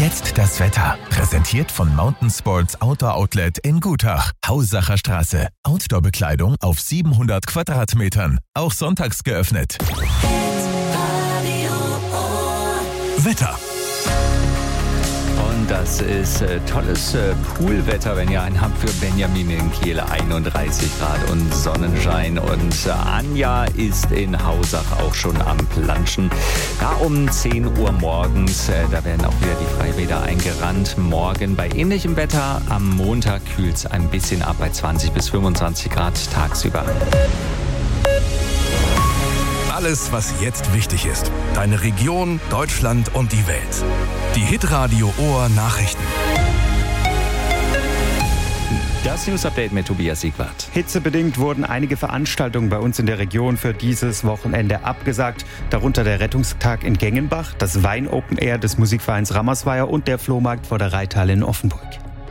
Jetzt das Wetter. Präsentiert von Mountain Sports Outdoor Outlet in Gutach. Haussacher Straße. Outdoor-Bekleidung auf 700 Quadratmetern. Auch sonntags geöffnet. Wetter. Und das ist tolles Poolwetter, wenn ihr einen habt, für Benjamin in Kiel. 31 Grad und Sonnenschein. Und Anja ist in Hausach auch schon am Planschen. Da um 10 Uhr morgens, da werden auch wieder die Freibäder eingerannt. Morgen bei ähnlichem Wetter. Am Montag kühlt es ein bisschen ab bei 20 bis 25 Grad tagsüber. Alles, was jetzt wichtig ist. Deine Region, Deutschland und die Welt. Die Hitradio Ohr Nachrichten. Das News-Update mit Tobias Siegwart. Hitzebedingt wurden einige Veranstaltungen bei uns in der Region für dieses Wochenende abgesagt. Darunter der Rettungstag in Gengenbach, das Wein-Open Air des Musikvereins Rammersweier und der Flohmarkt vor der Reithalle in Offenburg.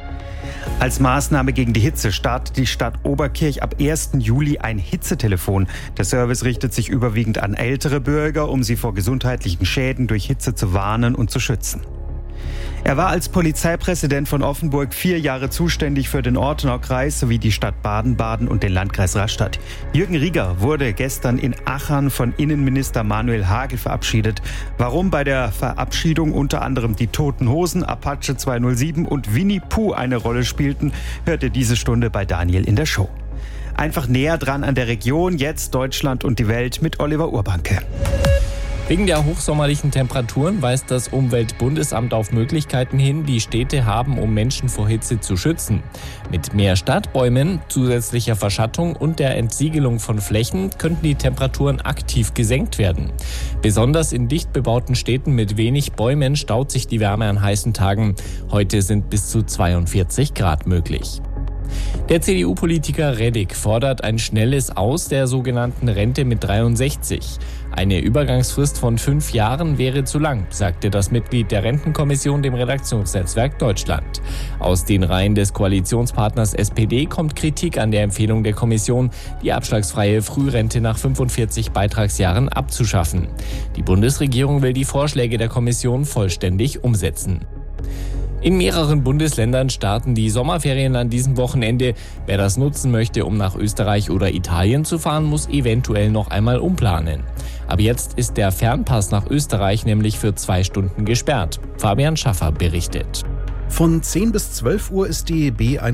Als Maßnahme gegen die Hitze startet die Stadt Oberkirch ab 1. Juli ein Hitzetelefon. Der Service richtet sich überwiegend an ältere Bürger, um sie vor gesundheitlichen Schäden durch Hitze zu warnen und zu schützen. Er war als Polizeipräsident von Offenburg 4 Jahre zuständig für den Ortenaukreis sowie die Stadt Baden-Baden und den Landkreis Rastatt. Jürgen Rieger wurde gestern in Achern von Innenminister Manuel Hagel verabschiedet. Warum bei der Verabschiedung unter anderem die Toten Hosen, Apache 207 und Winnie Pooh eine Rolle spielten, hört ihr diese Stunde bei Daniel in der Show. Einfach näher dran an der Region, jetzt Deutschland und die Welt mit Oliver Urbanke. Wegen der hochsommerlichen Temperaturen weist das Umweltbundesamt auf Möglichkeiten hin, die Städte haben, um Menschen vor Hitze zu schützen. Mit mehr Stadtbäumen, zusätzlicher Verschattung und der Entsiegelung von Flächen könnten die Temperaturen aktiv gesenkt werden. Besonders in dicht bebauten Städten mit wenig Bäumen staut sich die Wärme an heißen Tagen. Heute sind bis zu 42 Grad möglich. Der CDU-Politiker Reddick fordert ein schnelles Aus der sogenannten Rente mit 63. Eine Übergangsfrist von 5 Jahren wäre zu lang, sagte das Mitglied der Rentenkommission dem Redaktionsnetzwerk Deutschland. Aus den Reihen des Koalitionspartners SPD kommt Kritik an der Empfehlung der Kommission, die abschlagsfreie Frührente nach 45 Beitragsjahren abzuschaffen. Die Bundesregierung will die Vorschläge der Kommission vollständig umsetzen. In mehreren Bundesländern starten die Sommerferien an diesem Wochenende. Wer das nutzen möchte, um nach Österreich oder Italien zu fahren, muss eventuell noch einmal umplanen. Ab jetzt ist der Fernpass nach Österreich nämlich für 2 Stunden gesperrt. Fabian Schaffer berichtet. Von 10 bis 12 Uhr ist die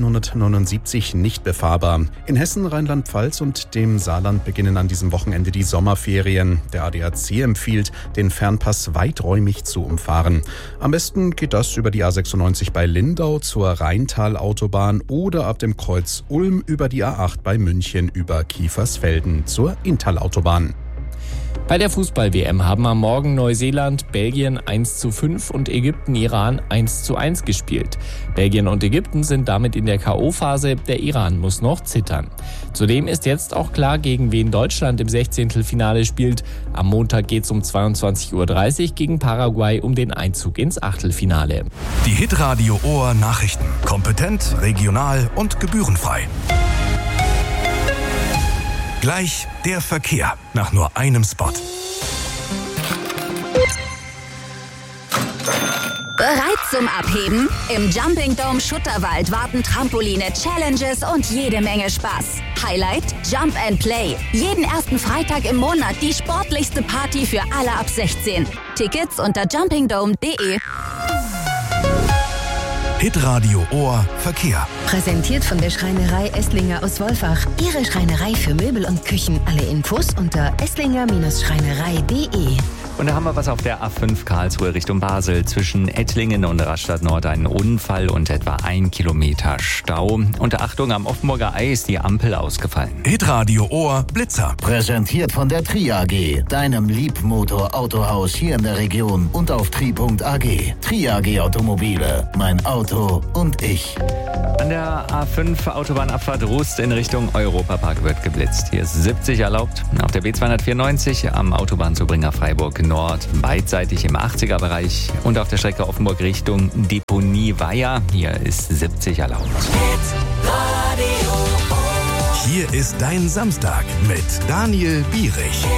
B179 nicht befahrbar. In Hessen, Rheinland-Pfalz und dem Saarland beginnen an diesem Wochenende die Sommerferien. Der ADAC empfiehlt, den Fernpass weiträumig zu umfahren. Am besten geht das über die A96 bei Lindau zur Rheintal-Autobahn oder ab dem Kreuz Ulm über die A8 bei München über Kiefersfelden zur Inntal-Autobahn. Bei der Fußball-WM haben am Morgen Neuseeland, Belgien 1:5 und Ägypten, Iran 1:1 gespielt. Belgien und Ägypten sind damit in der K.O.-Phase, der Iran muss noch zittern. Zudem ist jetzt auch klar, gegen wen Deutschland im 16. Finale spielt. Am Montag geht es um 22:30 Uhr gegen Paraguay um den Einzug ins Achtelfinale. Die Hitradio Ohr Nachrichten. Kompetent, regional und gebührenfrei. Gleich der Verkehr nach nur einem Spot. Bereit zum Abheben? Im Jumping Dome Schutterwald warten Trampoline, Challenges und jede Menge Spaß. Highlight? Jump and Play. Jeden ersten Freitag im Monat die sportlichste Party für alle ab 16. Tickets unter jumpingdome.de. Hitradio Ohr Verkehr. Präsentiert von der Schreinerei Esslinger aus Wolfach. Ihre Schreinerei für Möbel und Küchen. Alle Infos unter esslinger-schreinerei.de. Und da haben wir was auf der A5 Karlsruhe Richtung Basel. Zwischen Ettlingen und Rastatt Nord einen Unfall und etwa 1 Kilometer Stau. Und Achtung, am Offenburger Ei ist die Ampel ausgefallen. Hitradio Ohr Blitzer. Präsentiert von der Tri AG, deinem Liebmotor-Autohaus hier in der Region und auf tri.ag. Tri AG Automobile, mein Auto und ich. An der A5 Autobahnabfahrt Rust in Richtung Europapark wird geblitzt. Hier ist 70 erlaubt. Auf der B294 am Autobahnzubringer Freiburg Nord beidseitig im 80er-Bereich. Und auf der Strecke Offenburg Richtung Deponie Weiher. Hier ist 70 erlaubt. Hier ist dein Samstag mit Daniel Bierich.